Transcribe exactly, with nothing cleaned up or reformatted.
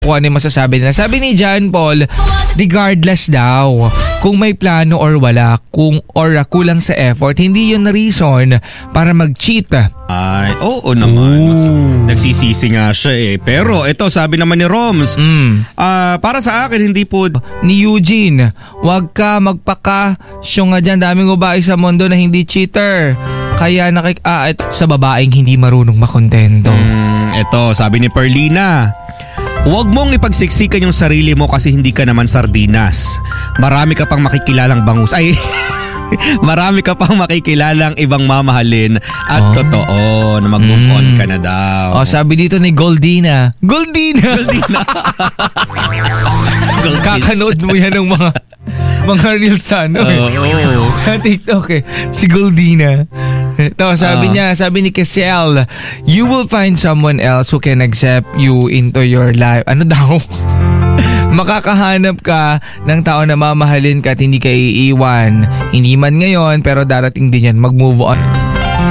kung ano yung masasabi nila. Sabi ni John Paul, regardless daw kung may plano or wala, kung or uh, kulang sa effort, hindi yun na reason para mag-cheat. Ay, oo naman. Ooh. Nagsisisi nga siya eh. Pero ito, sabi naman ni Roms, Mm. ah, para sa akin, hindi po... Ni Eugene, wag ka magpaka. Siya nga dyan, daming babae sa mundo na hindi cheater. Kaya nakik... Ah, et, sa babaeng hindi marunong makontento. Mm, ito, sabi ni Perlina, huwag mong ipagsiksikan yung sarili mo kasi hindi ka naman sardinas. Marami ka pang makikilalang bangus. Ay, marami ka pang makikilalang ibang mamahalin at Oh. totoo na mag-move Mm. on ka na daw. Oh, sabi dito ni Goldina. Goldina! Goldina. Goldfish. Kakanood mo yan ng mga mga reels sa ano eh. Oo. Sa TikTok eh. Si Goldina. Ito, sabi Ah. niya, sabi ni Kessel, you will find someone else who can accept you into your life. Ano daw? Makakahanap ka ng tao na mamahalin ka at hindi ka iiwan. Hindi man ngayon, pero darating din yan. Mag-move on.